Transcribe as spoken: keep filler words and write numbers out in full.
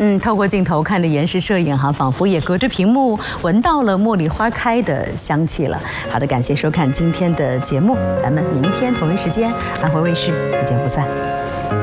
嗯，透过镜头看的延时摄影哈，仿佛也隔着屏幕闻到了茉莉花开的香气了。好的，感谢收看今天的节目，咱们明天同一时间安徽卫视不见不散。